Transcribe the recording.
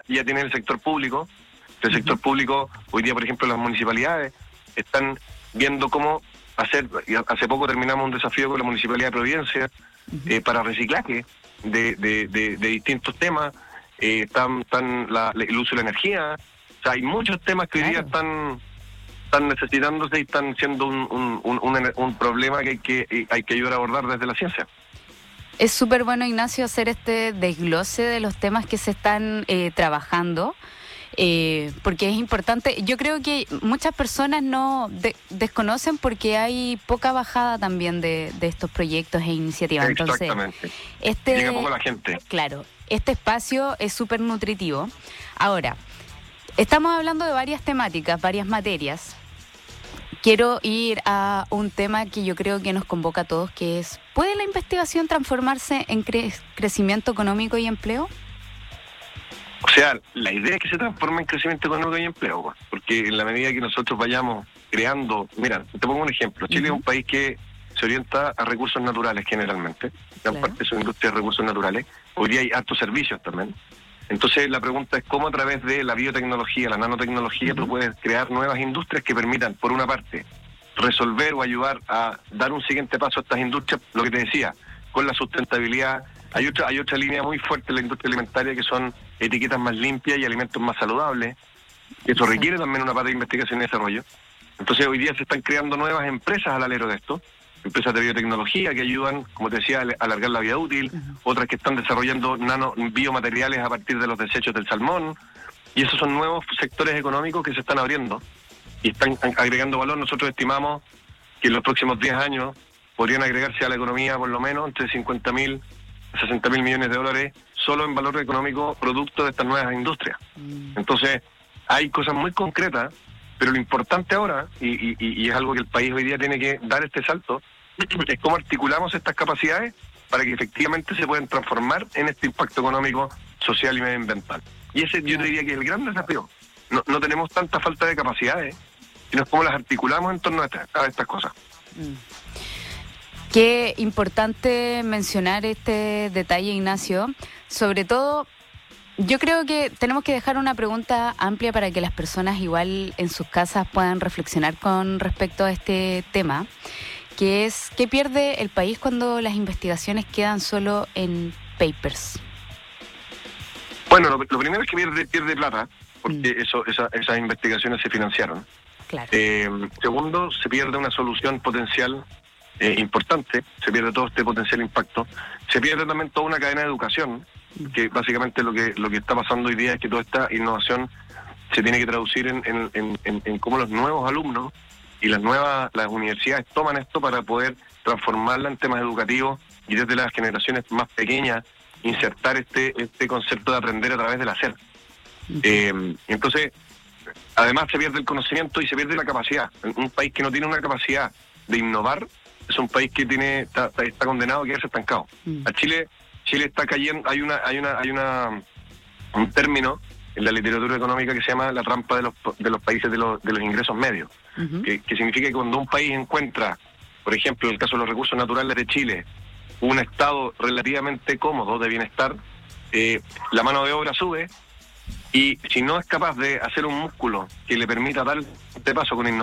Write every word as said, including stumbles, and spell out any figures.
ya tiene el sector público. El sector uh-huh. público, hoy día, por ejemplo, las municipalidades están viendo cómo hacer. Hace poco terminamos un desafío con la Municipalidad de Providencia uh-huh. eh, para reciclaje de, de, de, de distintos temas. Eh, están, están la, el uso de la energía. O sea, hay muchos temas que claro. hoy día están, están necesitándose y están siendo un, un, un, un, un problema que hay que, hay que ayudar a abordar desde la ciencia. Es súper bueno, Ignacio, hacer este desglose de los temas que se están eh, trabajando, eh, porque es importante. Yo creo que muchas personas no de, desconocen porque hay poca bajada también de, de estos proyectos e iniciativas. Exactamente. Entonces, este, llega poco la gente. Claro, este espacio es súper nutritivo. Ahora, estamos hablando de varias temáticas, varias materias. Quiero ir a un tema que yo creo que nos convoca a todos, que es, ¿puede la investigación transformarse en cre- crecimiento económico y empleo? O sea, la idea es que se transforme en crecimiento económico y empleo, porque en la medida que nosotros vayamos creando... Mira, te pongo un ejemplo. Chile uh-huh. es un país que se orienta a recursos naturales generalmente, gran claro. parte de su industria de recursos naturales. Hoy día hay hartos servicios también. Entonces la pregunta es cómo a través de la biotecnología, la nanotecnología, uh-huh. tú puedes crear nuevas industrias que permitan, por una parte, resolver o ayudar a dar un siguiente paso a estas industrias, lo que te decía, con la sustentabilidad. Hay otra, hay otra línea muy fuerte en la industria alimentaria que son etiquetas más limpias y alimentos más saludables. Eso uh-huh. requiere también una parte de investigación y desarrollo. Entonces hoy día se están creando nuevas empresas al alero de esto, empresas de biotecnología que ayudan, como te decía, a alargar la vida útil, uh-huh. otras que están desarrollando nano biomateriales a partir de los desechos del salmón, y esos son nuevos sectores económicos que se están abriendo y están agregando valor. Nosotros estimamos que en los próximos diez años podrían agregarse a la economía por lo menos entre cincuenta mil a sesenta mil millones de dólares solo en valor económico producto de estas nuevas industrias. Uh-huh. Entonces, hay cosas muy concretas, pero lo importante ahora, y, y, y es algo que el país hoy día tiene que dar este salto, es cómo articulamos estas capacidades para que efectivamente se puedan transformar en este impacto económico, social y medioambiental. Y ese yo te diría que es el gran desafío. No, no tenemos tanta falta de capacidades, sino cómo las articulamos en torno a, esta, a estas cosas. Mm. Qué importante mencionar este detalle, Ignacio. Sobre todo, yo creo que tenemos que dejar una pregunta amplia para que las personas igual en sus casas puedan reflexionar con respecto a este tema, que es, ¿qué pierde el país cuando las investigaciones quedan solo en papers? Bueno, lo, lo primero es que pierde, pierde plata, porque mm. eso, esa, esas investigaciones se financiaron. Claro. Eh, segundo, se pierde una solución potencial eh, importante, se pierde todo este potencial impacto, se pierde también toda una cadena de educación, mm. que básicamente lo que lo que está pasando hoy día es que toda esta innovación se tiene que traducir en, en, en, en, en cómo los nuevos alumnos y las nuevas las universidades toman esto para poder transformarla en temas educativos y desde las generaciones más pequeñas insertar este este concepto de aprender a través del hacer. Uh-huh. Eh, entonces, además se pierde el conocimiento y se pierde la capacidad. Un país que no tiene una capacidad de innovar es un país que tiene está, está condenado a quedarse estancado. Uh-huh. A Chile Chile está cayendo, hay una hay una hay una un término en la literatura económica que se llama la trampa de los de los países de los de los ingresos medios, uh-huh. que, que significa que cuando un país encuentra, por ejemplo, en el caso de los recursos naturales de Chile, un estado relativamente cómodo de bienestar, eh, la mano de obra sube, y si no es capaz de hacer un músculo que le permita dar este paso con innovación,